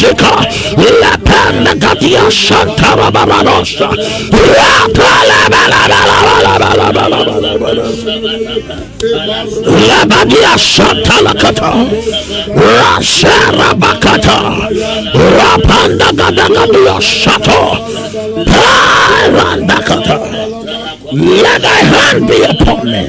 Zika, Lependa Gatia Santara Babarosa, Labadia Santalakata, Rasera Bakata, Rapanda Gadagadia Sato, Parandakata. Let thy hand be upon me.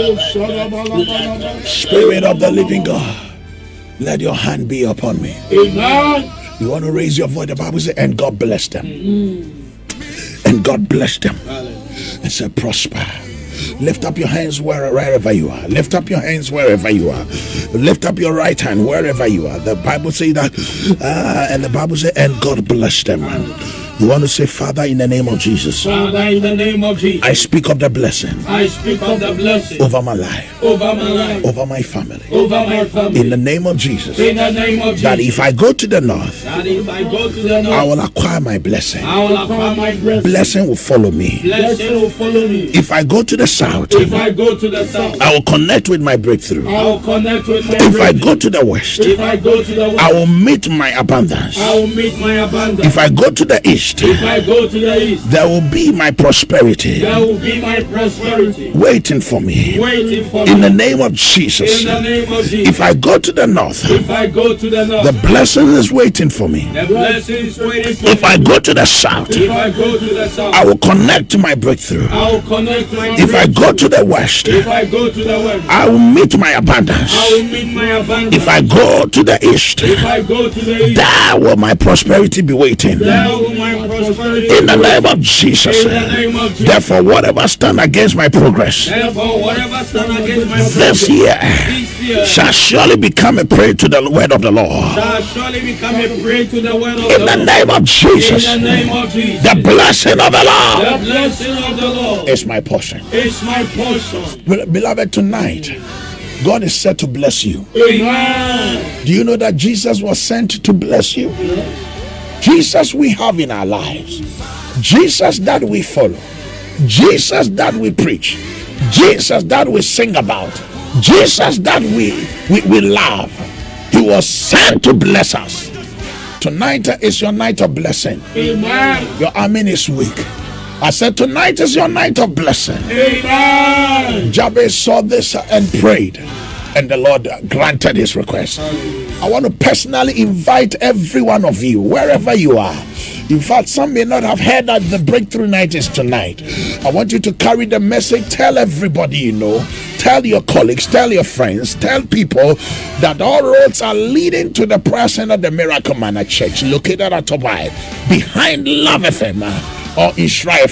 Spirit of the living God, let your hand be upon me. Amen. You want to raise your voice? The Bible says, and God blessed them. And God blessed them. And said, prosper. Lift up your hands wherever you are. Lift up your hands wherever you are. Lift up your right hand wherever you are. The Bible says that, and the Bible says, and God blessed them. You want to say, Father, in the name of Jesus. Father, in the name of Jesus. I speak of the blessing. I speak of the blessing. Over my life. Over my life. Over my family. Over my family. In the name of Jesus. In the name of Jesus. That if I go to the north. That if I go to the north. I will acquire my blessing. I will acquire my blessing. Blessing will follow me. Blessing will follow me. If I go to the south. If I go to the south. I will connect with my breakthrough. I will connect with my breakthrough. If I go to the west. If I go to the west. I will meet my abundance. I will meet my abundance. If I go to the east. If I go to the east, there will be my prosperity. There will be my prosperity waiting for me. Waiting for in me. the name of Jesus. In the name of Jesus. If I go to the north. If I go to the north. The blessing is waiting for me. The blessing is waiting for me. If I go to the south. If I go to the south. I will connect to my breakthrough. I will connect my breakthrough. If I go to the west. If I go to the west. I will meet my abundance. I will meet my abundance. If I go to the east. If I go to the east. There will my prosperity be waiting. There will my prosperity in the name of Jesus. Therefore, whatever stand against my progress. This year shall surely become a prayer to the word of the Lord. In the name of Jesus. The blessing of the Lord is my portion. Beloved, tonight God is set to bless you. Amen. Do you know that Jesus was sent to bless you? Jesus we have in our lives. Jesus that we follow. Jesus that we preach. Jesus that we sing about. Jesus that we love. He was sent to bless us. Tonight is your night of blessing. Amen. Your amen is weak. I said tonight is your night of blessing. Amen. Jabez saw this and prayed, and the Lord granted his request. I want to personally invite every one of you, wherever you are. In fact, some may not have heard that the breakthrough night is tonight. I want you to carry the message. Tell everybody you know. Tell your colleagues, tell your friends, tell people that all roads are leading to the prayer center, the Miracle Manna Church, located at Tobai, behind Love FM or in Shry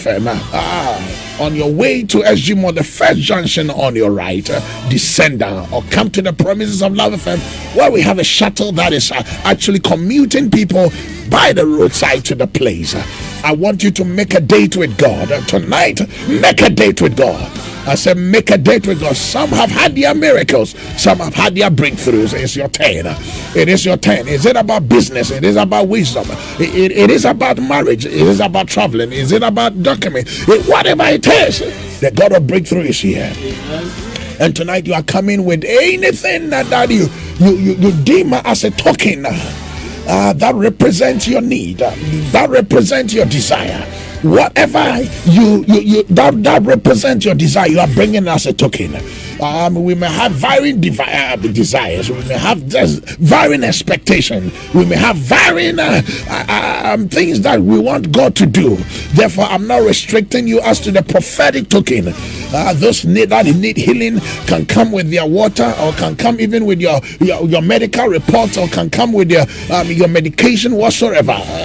FM. On your way to SG Mall, the first junction on your right, descend down or come to the premises of Love FM, where we have a shuttle that is actually commuting people by the roadside to the place. I want you to make a date with God tonight. Make a date with God. I said make a date with God. Some have had their miracles, some have had their breakthroughs. It's your turn. It is your turn. Is it about business? It is about wisdom. It is about marriage. It is about traveling. Is it about document? Whatever it is, the God of breakthrough is here. And tonight you are coming with anything that you deem as a token that represents your need, that represents your desire. Whatever that represents your desire, you are bringing as a token. We may have varying desires. We may have varying expectations. We may have varying things that we want God to do. Therefore, I'm not restricting you as to the prophetic token. Those that need healing can come with their water, or can come even with your medical reports, or can come with your medication whatsoever.